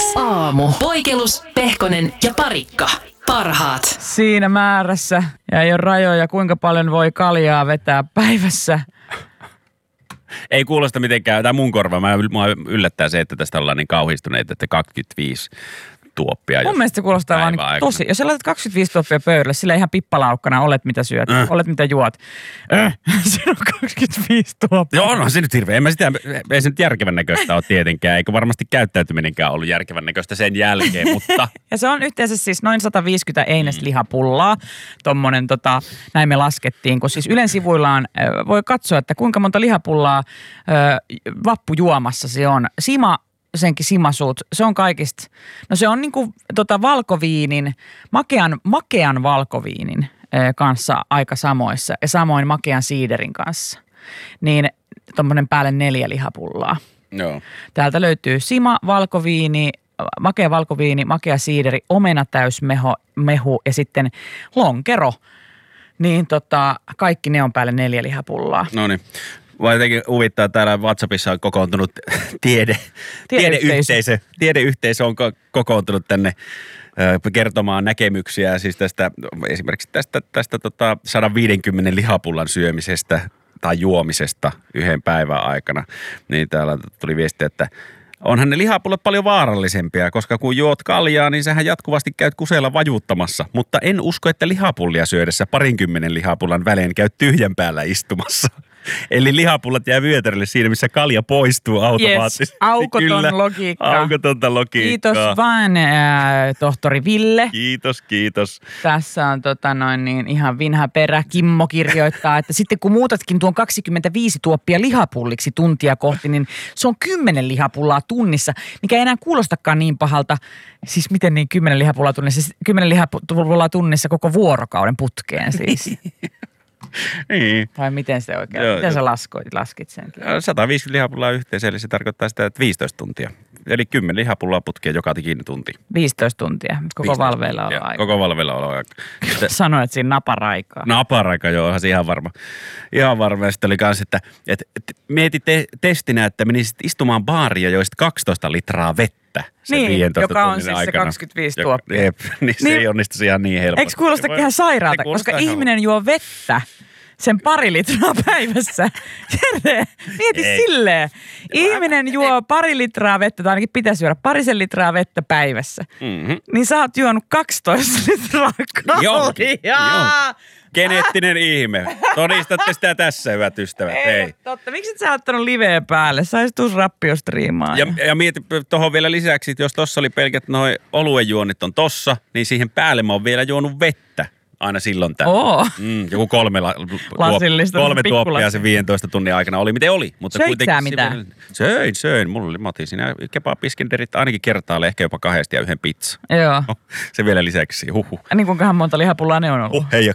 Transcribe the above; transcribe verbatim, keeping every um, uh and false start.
aamu. Poikelus, Pehkonen ja Parikka. Parhaat. Siinä määrässä ja ei ole rajoja, kuinka paljon voi kaljaa vetää päivässä. Ei kuulosta mitenkään, tämä mun korva, mä yllättää se, että tästä ollaan niin kauhistuneita, että kaksikymmentäviisi tuoppia. Mun mielestä se kuulostaa vaan niin tosi. Jos sä laitat kaksikymmentäviisi tuoppia pöydälle, sillä ihan pippalaukkana, olet mitä syöt, äh. olet mitä juot. Äh. Siinä on kaksikymmentäviisi tuoppia. Joo, onhan se nyt hirveä. En mä sitä, ei se nyt järkevän näköistä ole tietenkään, eikä varmasti käyttäytyminenkään ollut järkevän näköistä sen jälkeen, mutta... Ja se on yhteensä siis noin sata viisikymmentä eineslihapullaa, tommonen tota, näin me laskettiin, kun siis Ylen sivuillaan voi katsoa, että kuinka monta lihapullaa ö, vappujuomassa se on. Sima senkin simasuut, se on kaikista, no se on niinku tota valkoviinin, makean, makean valkoviinin ö, kanssa aika samoissa ja samoin makean siiderin kanssa. Niin tommonen päälle neljä lihapullaa. Joo. Täältä löytyy sima, valkoviini, makea valkoviini, makea siideri, omenatäysmehu mehu ja sitten lonkero. Niin tota, kaikki ne on päälle neljä lihapullaa. No niin. Vai jotenkin huvittaa, täällä WhatsAppissa on kokoontunut tiede, tiedeyhteisö. Tiedeyhteisö on kokoontunut tänne ö, kertomaan näkemyksiä siis tästä, esimerkiksi tästä, tästä tota sata viisikymmentä lihapullan syömisestä tai juomisesta yhden päivän aikana. Niin täällä tuli viesti, että onhan ne lihapullat paljon vaarallisempia, koska kun juot kaljaa, niin sähän jatkuvasti käyt kuseella vajuuttamassa. Mutta en usko, että lihapullia syödessä parinkymmenen lihapullan välein käyt tyhjän päällä istumassa. Eli lihapullat jää vyötärille siinä, missä kalja poistuu automaattisesti. Yes, aukoton Kyllä, logiikka. Aukotonta logiikkaa. Kiitos vaan äh, tohtori Ville. Kiitos, kiitos. Tässä on tota noin niin ihan vinha perä. Kimmo kirjoittaa, että sitten kun muutatkin tuon kaksikymmentäviisi tuoppia lihapulliksi tuntia kohti, niin se on kymmenen lihapullaa tunnissa, mikä ei enää kuulostakaan niin pahalta. Siis miten niin kymmenen lihapullaa tunnissa? kymmenen lihapullaa tunnissa koko vuorokauden putkeen siis. Niin. Vai miten se oikein? Joo, miten jo. sä laskoit, laskit sen? sata viisikymmentä lihapullaa yhteensä, eli se tarkoittaa sitä, että viisitoista tuntia. Eli kymmenen lihapullaa putkea joka kiinni tunti. viisitoista tuntia, koko valveilla on aika. Koko valveilla on aika. Sanoit siinä naparaikaa. Naparaika, joo, onhan se ihan varma. Ihan varma. Ja sitten oli kans, että, että, että mieti te, testinä, että menisit istumaan baaria ja joisit kaksitoista litraa vettä. Niin, joka on siis aikana. Se kaksikymmentäviisi tuoppia. Jep, niin se niin, ei onnistuisi ihan niin helposti. Eikö kuulosta ihan sairaalta, koska ihminen ihan juo vettä sen pari litraa päivässä. Jere, mieti ei. silleen. Ihminen juo pari litraa vettä, tai ainakin pitäisi juoda parisen litraa vettä päivässä. Mm-hmm. Niin sä oot juonut kaksitoista litraa kaljaa. Geneettinen ihme. Todistatte sitä tässä, hyvät ystävät. Ei, ei. Totta. Miksi et sä ottanut liveä päälle? Saisit tuus rappiostriimaan. Ja, ja mieti tuohon vielä lisäksi, että jos tossa oli pelkät noi oluen juonnit on tossa, niin siihen päälle mä oon vielä juonut vettä. Aina silloin tämä. Oo. Mm, joku kolme, la, Lasillista, kolme tuoppia sen viidentoista tunnin aikana oli, miten oli. Mutta söit sä mitään? Vielä, söin, söin. Mulla oli, mä otin siinä kebab-iskenderit ainakin kertaalle, ehkä jopa kahdesti ja yhden pizza. Joo. Se vielä lisäksi, huhu. Niin kuinkahan monta lihapullaa ne on ollut? Uh, hei,